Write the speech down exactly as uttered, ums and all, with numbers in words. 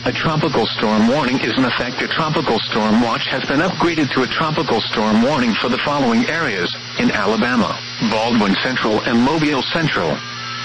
A tropical storm warning is in effect. A tropical storm watch has been upgraded to a tropical storm warning for the following areas: in Alabama, Baldwin Central and Mobile Central,